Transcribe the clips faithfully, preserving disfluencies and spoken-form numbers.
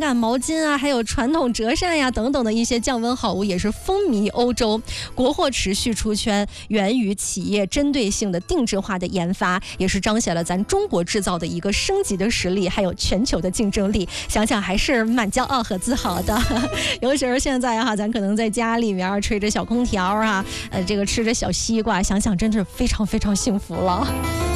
感毛巾啊，还有传统折扇呀等等的一些降温好物也是风靡欧洲，国货持续出圈，源于企业针对性的定制化的研发，也是彰显了咱中国制造的一个升级的实力，还有全球的竞争力。想想还是蛮骄傲和自豪的。尤其是现在哈，咱可能在家里面吹着小空调啊，呃，这个吃着小西瓜，想想真是非常非常幸福了。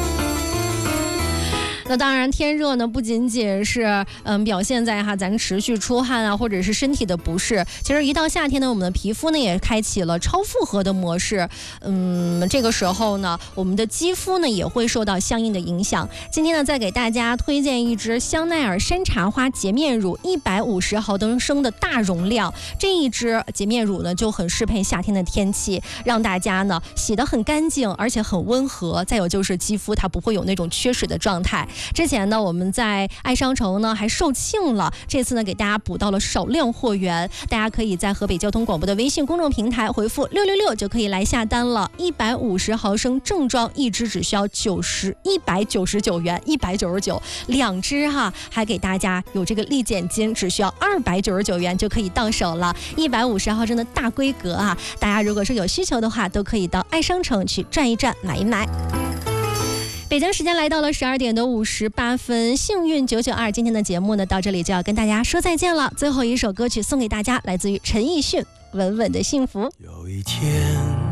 那当然，天热呢，不仅仅是嗯表现在哈咱持续出汗啊，或者是身体的不适。其实一到夏天呢，我们的皮肤呢也开启了超负荷的模式。嗯，这个时候呢，我们的肌肤呢也会受到相应的影响。今天呢，再给大家推荐一支香奈儿山茶花洁面乳，一百五十毫升的大容量。这一支洁面乳呢，就很适配夏天的天气，让大家呢洗得很干净，而且很温和。再有就是肌肤它不会有那种缺水的状态。之前呢，我们在爱商城呢还售罄了，这次呢给大家补到了少量货源，大家可以在河北交通广播的微信公众平台回复六六六就可以来下单了。一百五十毫升正装，一支只需要九十一百九十九元，一百九十九，两支哈还给大家有这个立减金，只需要二百九十九元就可以到手了。一百五十毫升的大规格啊，大家如果是有需求的话，都可以到爱商城去转一转，买一买。北京时间来到了十二点的五十八分，幸运九九二，今天的节目呢到这里就要跟大家说再见了。最后一首歌曲送给大家，来自于陈奕迅，稳稳的幸福。 有一天